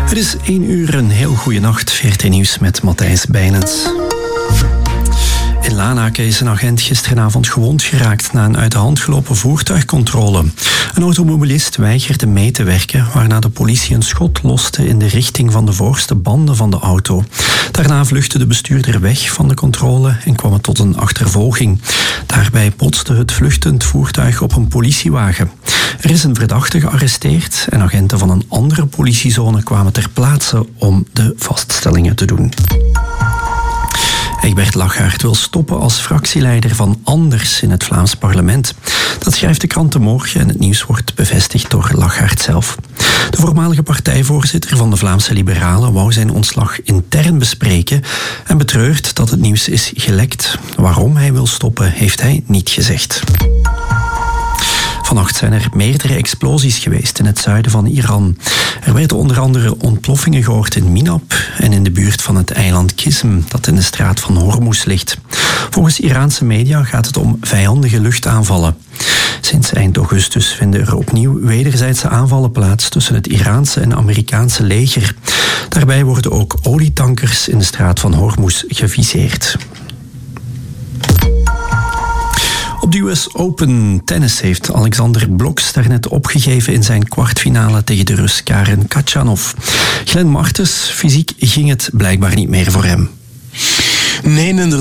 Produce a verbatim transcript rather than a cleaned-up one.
Het is één uur, een heel goede nacht. V R T Nieuws met Matthijs Bijnens. In Lanaken is een agent gisteravond gewond geraakt na een uit de hand gelopen voertuigcontrole. Een automobilist weigerde mee te werken, waarna de politie een schot loste in de richting van de voorste banden van de auto. Daarna vluchtte de bestuurder weg van de controle en kwam het tot een achtervolging. Daarbij botste het vluchtend voertuig op een politiewagen. Er is een verdachte gearresteerd en agenten van een andere politiezone kwamen ter plaatse om de vaststellingen te doen. Egbert Lachaert wil stoppen als fractieleider van Anders in het Vlaams parlement. Dat schrijft de krant De Morgen en het nieuws wordt bevestigd door Lachaert zelf. De voormalige partijvoorzitter van de Vlaamse Liberalen wou zijn ontslag intern bespreken en betreurt dat het nieuws is gelekt. Waarom hij wil stoppen, heeft hij niet gezegd. Vannacht zijn er meerdere explosies geweest in het zuiden van Iran. Er werden onder andere ontploffingen gehoord in Minab en in de buurt van het eiland Qism, dat in de straat van Hormuz ligt. Volgens Iraanse media gaat het om vijandige luchtaanvallen. Sinds eind augustus vinden er opnieuw wederzijdse aanvallen plaats tussen het Iraanse en Amerikaanse leger. Daarbij worden ook olietankers in de straat van Hormuz geviseerd. Op de U S Open tennis heeft Alexander Blok daarnet opgegeven in zijn kwartfinale tegen de Rus Karen Khachanov. Glenn Martens, fysiek ging het blijkbaar niet meer voor hem. Nee, inderdaad.